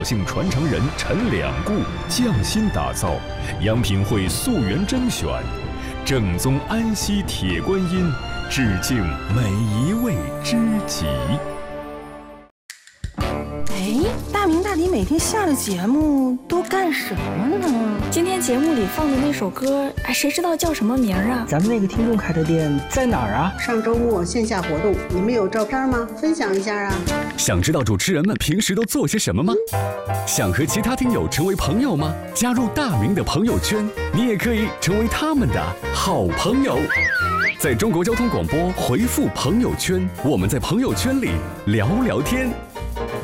姓传承人陈两固匠心打造，阳平会溯源甄选，正宗安溪铁观音，致敬每一位知己。 大明大迪每天下了节目都干什么呢？ 今天节目里放的那首歌，谁知道叫什么名啊？ 咱们那个听众开的店在哪儿啊？ 上周末线下活动，你们有照片吗？分享一下啊！ 想知道主持人们平时都做些什么吗？想和其他听友成为朋友吗？加入大明的朋友圈，你也可以成为他们的好朋友。在中国交通广播回复朋友圈，我们在朋友圈里聊聊天。